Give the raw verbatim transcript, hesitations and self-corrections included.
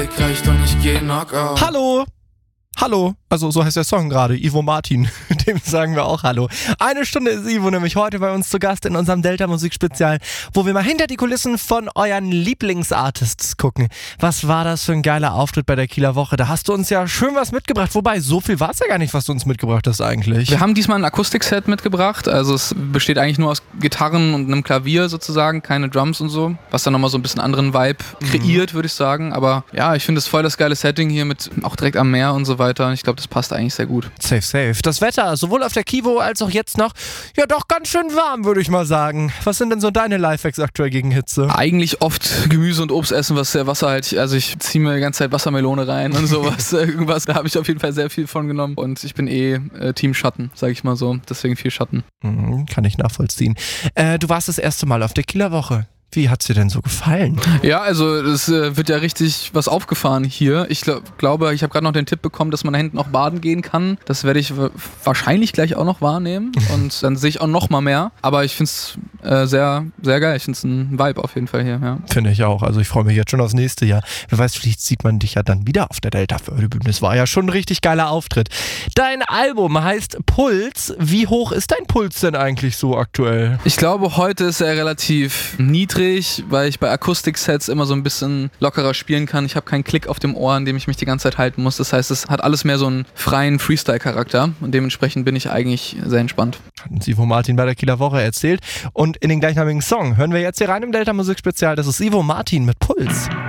Reicht und ich geh Knockout. Hallo! Hallo, also so heißt der Song gerade, Ivo Martin, dem sagen wir auch Hallo. Eine Stunde ist Ivo nämlich heute bei uns zu Gast in unserem Delta-Musik-Spezial, wo wir mal hinter die Kulissen von euren Lieblingsartists gucken. Was war das für ein geiler Auftritt bei der Kieler Woche? Da hast du uns ja schön was mitgebracht, wobei so viel war es ja gar nicht, was du uns mitgebracht hast eigentlich. Wir haben diesmal ein Akustikset mitgebracht, also es besteht eigentlich nur aus Gitarren und einem Klavier sozusagen, keine Drums und so, was dann nochmal so ein bisschen anderen Vibe kreiert, mhm. würde ich sagen. Aber ja, ich finde es voll das geile Setting hier mit auch direkt am Meer und so weiter. Ich glaube, das passt eigentlich sehr gut. Safe, safe. Das Wetter, sowohl auf der Kivo als auch jetzt noch, ja doch ganz schön warm, würde ich mal sagen. Was sind denn so deine Lifehacks aktuell gegen Hitze? Eigentlich oft Gemüse und Obst essen, was sehr wasserhaltig, also ich ziehe mir die ganze Zeit Wassermelone rein und sowas. Irgendwas, da habe ich auf jeden Fall sehr viel von genommen und ich bin eh äh, Team Schatten, sage ich mal so. Deswegen viel Schatten. Mhm, kann ich nachvollziehen. Äh, du warst das erste Mal auf der Kieler Woche. Wie hat's dir denn so gefallen? Ja, also es äh, wird ja richtig was aufgefahren hier. Ich glaub, glaube, ich habe gerade noch den Tipp bekommen, dass man da hinten auch baden gehen kann. Das werde ich w- wahrscheinlich gleich auch noch wahrnehmen und dann sehe ich auch noch mal mehr. Aber ich finde es äh, sehr, sehr geil. Ich finde es ein Vibe auf jeden Fall hier. Ja. Finde ich auch. Also ich freue mich jetzt schon aufs nächste Jahr. Wer weiß, vielleicht sieht man dich ja dann wieder auf der Delta-Förderbühne. Das war ja schon ein richtig geiler Auftritt. Dein Album heißt Puls. Wie hoch ist dein Puls denn eigentlich so aktuell? Ich glaube, heute ist er relativ niedrig, weil ich bei Akustiksets immer so ein bisschen lockerer spielen kann. Ich habe keinen Klick auf dem Ohr, an dem ich mich die ganze Zeit halten muss. Das heißt, es hat alles mehr so einen freien Freestyle-Charakter und dementsprechend bin ich eigentlich sehr entspannt. Hat uns Ivo Martin bei der Kieler Woche erzählt. Und in den gleichnamigen Song hören wir jetzt hier rein im Delta-Musik-Spezial. Das ist Ivo Martin mit Puls.